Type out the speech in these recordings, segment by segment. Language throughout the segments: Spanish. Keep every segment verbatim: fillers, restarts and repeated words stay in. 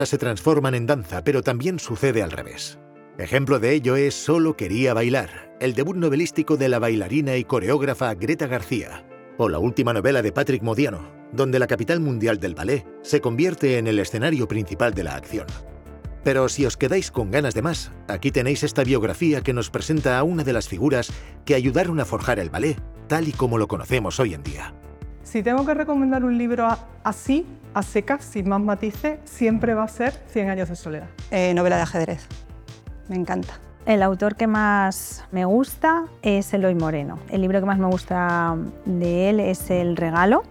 se transforman en danza, pero también sucede al revés. Ejemplo de ello es Solo quería bailar, el debut novelístico de la bailarina y coreógrafa Greta García, o la última novela de Patrick Modiano, donde la capital mundial del ballet se convierte en el escenario principal de la acción. Pero si os quedáis con ganas de más, aquí tenéis esta biografía que nos presenta a una de las figuras que ayudaron a forjar el ballet tal y como lo conocemos hoy en día. Si tengo que recomendar un libro así, a secas, sin más matices, siempre va a ser Cien años de soledad. Eh, novela de ajedrez. Me encanta. El autor que más me gusta es Eloy Moreno. El libro que más me gusta de él es El regalo.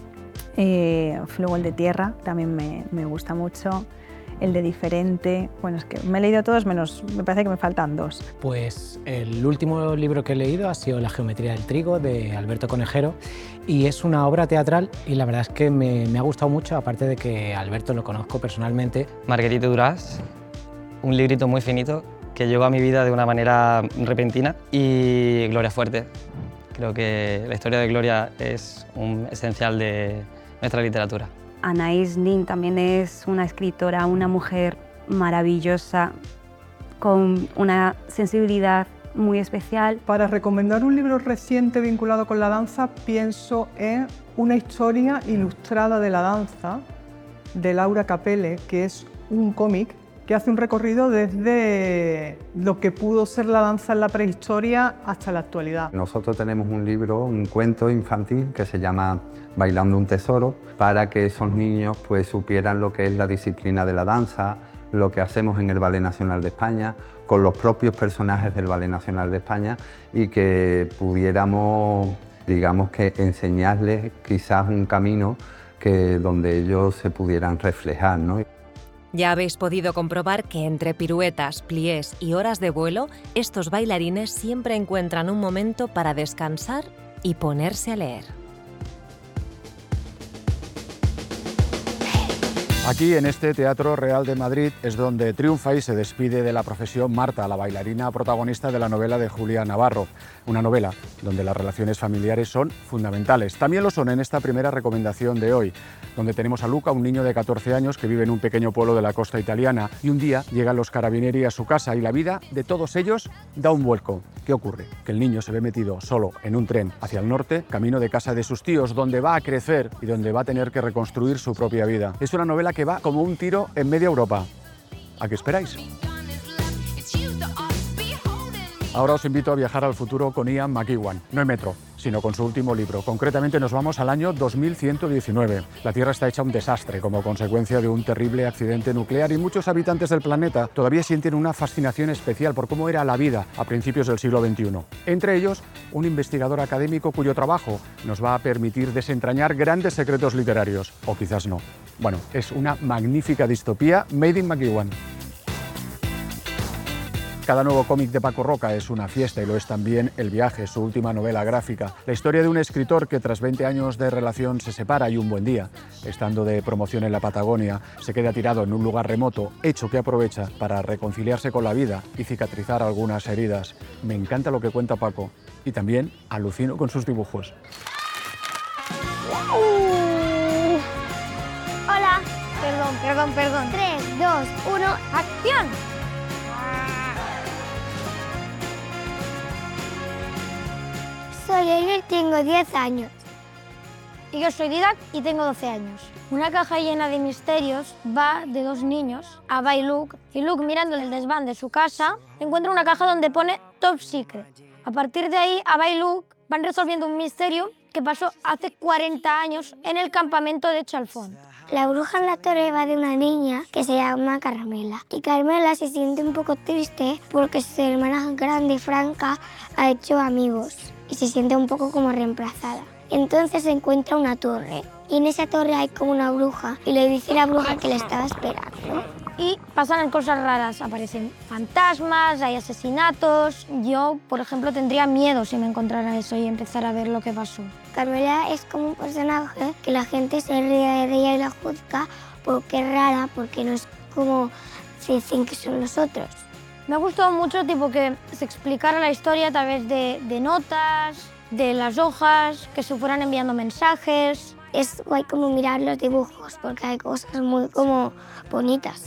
Eh, luego el de Tierra también me, me gusta mucho. El de Diferente. Bueno, es que me he leído todos menos, me parece que me faltan dos. Pues el último libro que he leído ha sido La geometría del trigo, de Alberto Conejero, y es una obra teatral y la verdad es que me, me ha gustado mucho, aparte de que Alberto lo conozco personalmente. Marguerite Duras, un librito muy finito que llegó a mi vida de una manera repentina, y Gloria Fuerte. Creo que la historia de Gloria es un esencial de nuestra literatura. Anaïs Nin también es una escritora, una mujer maravillosa, con una sensibilidad muy especial. Para recomendar un libro reciente vinculado con la danza, pienso en Una historia ilustrada de la danza, de Laura Capelle, que es un cómic que hace un recorrido desde lo que pudo ser la danza en la prehistoria hasta la actualidad. Nosotros tenemos un libro, un cuento infantil que se llama Bailando un tesoro, para que esos niños pues, supieran lo que es la disciplina de la danza, lo que hacemos en el Ballet Nacional de España, con los propios personajes del Ballet Nacional de España, y que pudiéramos, digamos que enseñarles quizás un camino que, donde ellos se pudieran reflejar, ¿no? Ya habéis podido comprobar que entre piruetas, pliés y horas de vuelo, estos bailarines siempre encuentran un momento para descansar y ponerse a leer. Aquí, en este Teatro Real de Madrid, es donde triunfa y se despide de la profesión Marta, la bailarina protagonista de la novela de Julia Navarro. Una novela donde las relaciones familiares son fundamentales. También lo son en esta primera recomendación de hoy, donde tenemos a Luca, un niño de catorce años que vive en un pequeño pueblo de la costa italiana, y un día llegan los carabinieri a su casa y la vida de todos ellos da un vuelco. ¿Qué ocurre? Que el niño se ve metido solo en un tren hacia el norte, camino de casa de sus tíos, donde va a crecer y donde va a tener que reconstruir su propia vida. Es una novela que va como un tiro en media Europa. ¿A qué esperáis? Ahora os invito a viajar al futuro con Ian McEwan, no en metro, sino con su último libro. Concretamente nos vamos al año dos mil ciento diecinueve. La Tierra está hecha un desastre como consecuencia de un terrible accidente nuclear, y muchos habitantes del planeta todavía sienten una fascinación especial por cómo era la vida a principios del siglo veintiuno. Entre ellos, un investigador académico cuyo trabajo nos va a permitir desentrañar grandes secretos literarios. O quizás no. Bueno, es una magnífica distopía made in McEwan. Cada nuevo cómic de Paco Roca es una fiesta, y lo es también El viaje, su última novela gráfica. La historia de un escritor que tras veinte años de relación se separa y un buen día, estando de promoción en la Patagonia, se queda tirado en un lugar remoto, hecho que aprovecha para reconciliarse con la vida y cicatrizar algunas heridas. Me encanta lo que cuenta Paco, y también alucino con sus dibujos. Uh. Hola. Perdón, perdón, perdón. tres, dos, uno, ¡acción! Soy Eiler, tengo diez años. Y yo soy Didac y tengo doce años. Una caja llena de misterios va de dos niños, Ava y Luke, y Luke, mirando el desván de su casa, encuentra una caja donde pone Top Secret. A partir de ahí, Ava y Luke van resolviendo un misterio que pasó hace cuarenta años en el campamento de Chalfont. La bruja en la torre va de una niña que se llama Carmela. Y Carmela se siente un poco triste porque su hermana grande, Franca, ha hecho amigos y se siente un poco como reemplazada. Entonces encuentra una torre, y en esa torre hay como una bruja, y le dice a la bruja que la estaba esperando. Y pasan cosas raras, aparecen fantasmas, hay asesinatos. Yo, por ejemplo, tendría miedo si me encontrara eso y empezara a ver lo que pasó. Carmela es como un personaje que la gente se ríe de ella y la juzga porque es rara, porque no es como se dicen que son los otros. Me ha gustado mucho tipo, que se explicara la historia a través de, de notas, de las hojas, que se fueran enviando mensajes. es guay como mirar los dibujos porque hay cosas muy como bonitas.